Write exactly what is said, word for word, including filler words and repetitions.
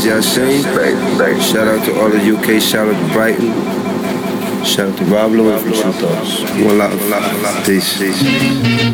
y'all seen. Shout out to all the U K, shout out to Brighton. Shout out to Rob Lewis from True Thoughts. One love. Peace.